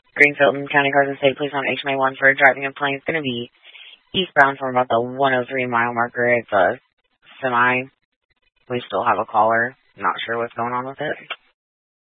Greenfield and County Carson State Police on HMA 1 for driving a plane. It's going to be eastbound from about the 103 mile marker. It's a semi. We still have a caller. Not sure what's going on with it.